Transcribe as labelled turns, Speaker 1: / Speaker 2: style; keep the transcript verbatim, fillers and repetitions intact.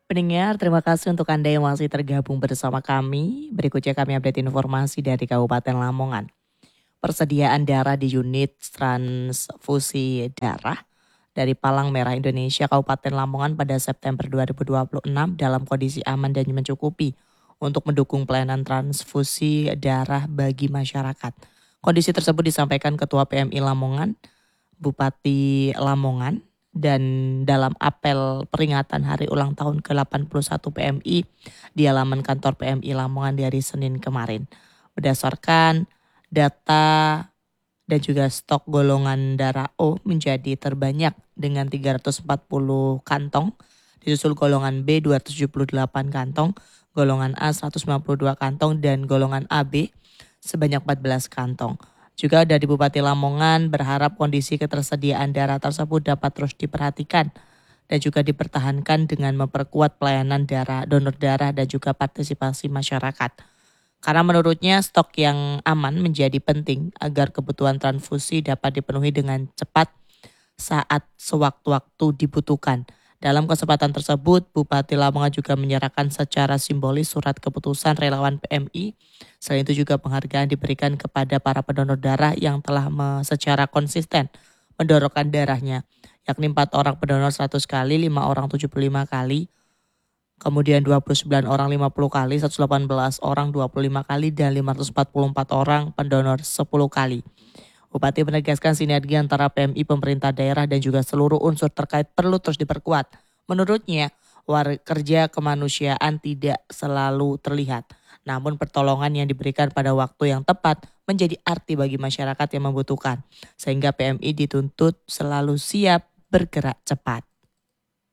Speaker 1: Pendengar, terima kasih untuk Anda yang masih tergabung bersama kami. Berikutnya kami update informasi dari Kabupaten Lamongan. Persediaan darah di unit transfusi darah dari Palang Merah Indonesia Kabupaten Lamongan pada September dua ribu dua puluh enam dalam kondisi aman dan mencukupi untuk mendukung pelayanan transfusi darah bagi masyarakat. Kondisi tersebut disampaikan Ketua P M I Lamongan, Bupati Lamongan, dan dalam apel peringatan hari ulang tahun ke delapan puluh satu P M I di halaman kantor P M I Lamongan di hari Senin kemarin. Berdasarkan data dan juga stok golongan darah O menjadi terbanyak dengan tiga ratus empat puluh kantong, disusul golongan B dua ratus tujuh puluh delapan kantong, golongan A seratus lima puluh dua kantong, dan golongan A B sebanyak empat belas kantong. Juga dari Bupati Lamongan berharap kondisi ketersediaan darah tersebut dapat terus diperhatikan dan juga dipertahankan dengan memperkuat pelayanan darah, donor darah dan juga partisipasi masyarakat. Karena menurutnya stok yang aman menjadi penting agar kebutuhan transfusi dapat dipenuhi dengan cepat saat sewaktu-waktu dibutuhkan. Dalam kesempatan tersebut, Bupati Lamongan juga menyerahkan secara simbolis surat keputusan relawan P M I. Selain itu juga penghargaan diberikan kepada para pendonor darah yang telah me- secara konsisten mendonorkan darahnya, yakni empat orang pendonor seratus kali, lima orang tujuh puluh lima kali, kemudian dua puluh sembilan orang lima puluh kali, seratus delapan belas orang dua puluh lima kali, dan lima ratus empat puluh empat orang pendonor sepuluh kali. Bupati menegaskan sinergi antara P M I, pemerintah daerah, dan juga seluruh unsur terkait perlu terus diperkuat. Menurutnya, war kerja kemanusiaan tidak selalu terlihat, namun pertolongan yang diberikan pada waktu yang tepat menjadi arti bagi masyarakat yang membutuhkan, sehingga P M I dituntut selalu siap bergerak cepat.